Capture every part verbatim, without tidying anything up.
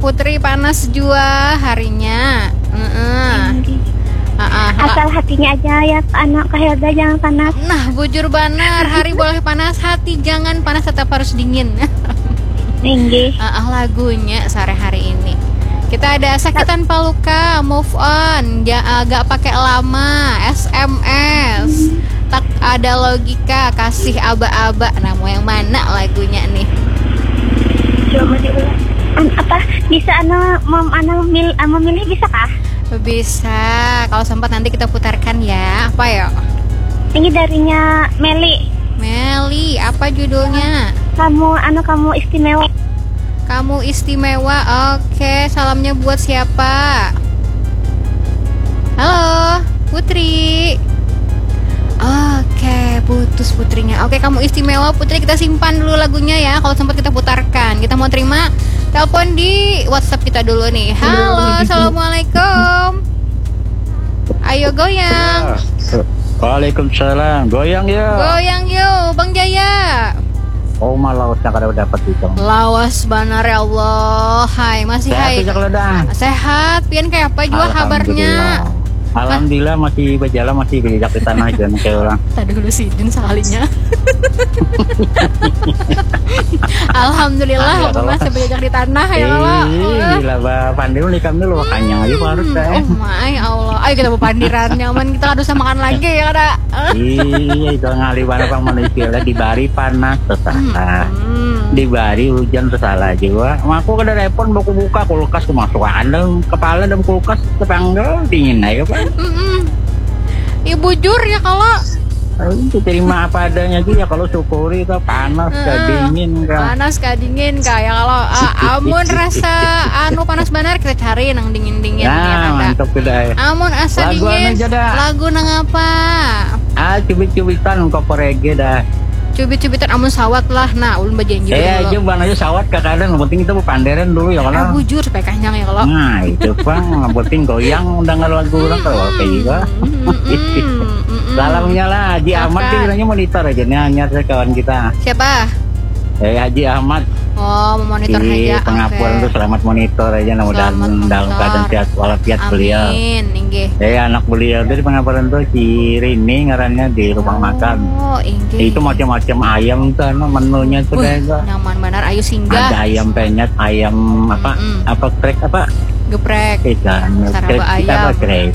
Putri panas jua harinya. Uh-uh. Uh-uh. Asal hatinya aja ya anak Helda jangan panas. Nah, bujur banar, hari boleh panas, hati jangan panas, tetap harus dingin. Tinggi. Uh-uh, lagunya sore hari ini. Kita ada sakitan paluka, move on, ya, agak pakai lama, S M S, tak ada logika, kasih aba-aba. Nah, mau yang mana lagunya nih? Coba diulang. An apa bisa ana mem ana mil, memilih bisa kah? Bisa, kalau sempat nanti kita putarkan ya. Apa ya? Ini darinya Meli. Meli, apa judulnya? Kamu anu kamu istimewa. Kamu istimewa. Oke, salamnya buat siapa? Halo, Putri. Oke, putus Putrinya. Oke, kamu istimewa Putri, kita simpan dulu lagunya ya. Kalau sempat kita putarkan. Kita mau terima telepon di WhatsApp kita dulu nih. Halo, assalamualaikum. Ayo goyang. Waalaikumsalam. Goyang ya. Goyang yuk, Bang Jaya. Oh, malah usah kada dapat itu. Lawas banar ya Allah. Hai, masih hai. Sehat. Pian kayak apa juga kabarnya? Alhamdulillah masih berjalan, masih bijak di tanah aja kayak orang. Tadi dulu sidin sekalinya. Alhamdulillah aku masih bijak di tanah ya Allah. Gila bah pandir nih kami lu kanyang aja harus deh. Oh my Allah. Ayo kita mau pandiran nyaman, kita harus makan lagi ya kada. Iya, itu ngali mana bang manusia lah di bari panas tersalah. Di bari hujan tersalah juga. Aku kada telepon buku buka kulkas kemasukan dalam kepala dalam kulkas tepanggal dingin aja pak. Mm-mm. Ya bujur ya kalau itu terima apa adanya aja ya, kalau syukuri itu panas uh, gak dingin kah? Panas gak dingin kah ya kalau uh, amun rasa anu panas benar kita cari nang dingin-dingin nah, ya mantap tidak. Amun asa lagu dingin lagu nang apa? Ah cubit-cubitan cover reggae dah. Cubit-cubitan amun sawat lah, nah ulun bajanji eh aja bang aja sawat kadang yang penting kita panderan dulu ya kalau eh, bujur supaya kanyang ya kalau nah itu bang yang penting goyang undang lagu orang kalau kayak gitu. Salamnya lah Haji Ahmad sih bilangnya monitor aja nih hanya kawan kita. Siapa? Eh Haji Ahmad. Oh, memonitor aja. Pengakuan tuh selamat monitor aja, mudah-mudahan dalam keadaan sehat walafiat beliau. Amin, inggih. Eh anak beliau dari pengakuan tuh si Rini ngarannya di rumah makan. Oh, inggih. Itu macam-macam ayam tuh, menunya tuh deh. Nyaman benar, ayo singgah. Ada ayam penyet, ayam apa, mm-hmm. apa krek apa? Geprek. Ikan, krek apa krek?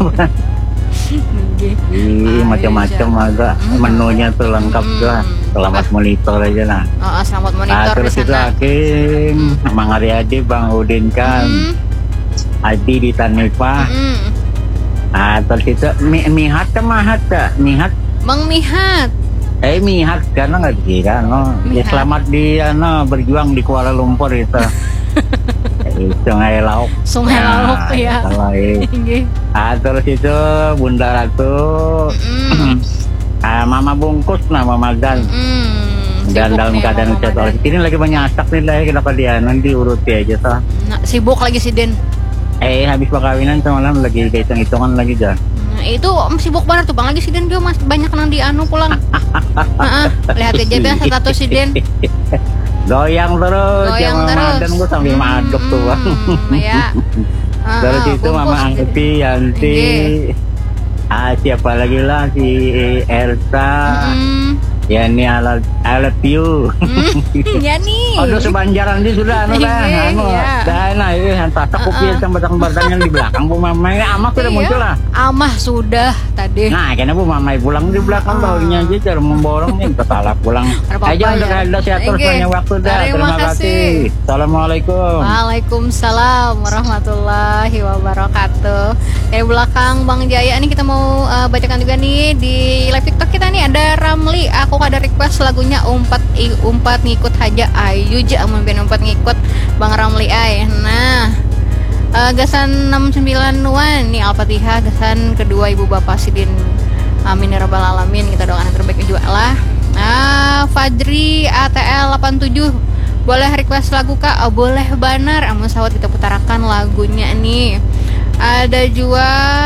Iya, macam-macam agak menunya tuh lengkap tuh. Selamat monitor aja nah. Oh, selamat monitor. Nah, terus itu Hakim, hmm. Mang Aryadi, Bang Udin kan, hmm. Adi di Tanipa. Hmm. Nah, terus itu mi Mihat kan Mahat tak? Mihat. Bang Mihat. Eh Mihat karena nggak kira, no. Ya, selamat di, no, berjuang di Kuala Lumpur itu. Sungai Lauk. Sungai nah, Lauk ya. Ah, terus itu Bunda Ratu. Mm. Ah, Mama Bungkus nah Mama Gan. Mm. Dan dalam keadaan sehat. Ini lagi banyak asak nih lah kita dia nanti uruti aja toh. Nah, sibuk lagi si Den. Eh habis perkawinan semalam lagi hitung-hitungan lagi dah. Nah, itu sibuk banget tuh Bang lagi si Den dia mas banyak nang di anu pulang. Heeh, lihat aja biasa status si Den. Goyang terus, goyang terus. Dan gue sambil hmm, madok tuh bang. Ya. Uh, Terus uh, itu Mama Angti, Yanti, ah, siapa lagi lah si Elsa, mm-hmm. Ya ini I love, I love you. Mm, ya nih. Aduh sebanjaran dia sudah anu dah, anu dah, nah ini hantar takupir sama batang-batang yang di belakang Bu Mama, ya Amah sudah muncul lah. Amah sudah tadi. Nah karena Bu Mama pulang di belakang baunya aja cara memborong nih, salah pulang. Aja untuk ada sehat terus banyak waktu dah. Terima kasih. Assalamualaikum. Waalaikumsalam warahmatullahi wabarakatuh. Dari belakang Bang Jaya nih kita mau uh, bacakan juga nih di live TikTok kita nih ada Ramli. Aku ada request lagunya umpat i, umpat ngikut haja ayu ja mungkin umpat ngikut Bang Ramli ay. Nah uh, gasan enam puluh sembilan wan nih Al-Fatihah gasan kedua Ibu Bapak Sidin amin ya rabbal alamin, kita doakan yang terbaik juga lah. Nah Fajri A T L delapan tujuh boleh request lagu Kak? Oh, boleh banar amun sawat kita putarakan lagunya nih. Ada juga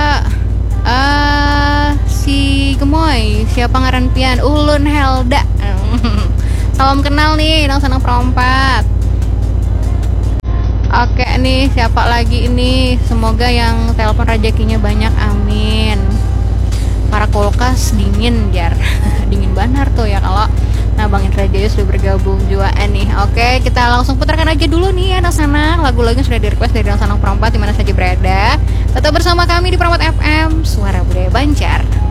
Uh, si Gemoy, siapa ngaran pian? Ulun Helda. Salam kenal nih, nang senang perompat. Oke nih, siapa lagi ini? Semoga yang telepon rezekinya banyak, amin. Para kulkas dingin jar. Dingin banar tuh ya kalau nah Bang Indra Jaya sudah bergabung juga nih. Oke, kita langsung putarkan aja dulu nih anak-anak. Lagu-lagu sudah di request dari Sang Perempat dimana saja berada. Tetap bersama kami di Perempat F M, Suara Budaya Banjar.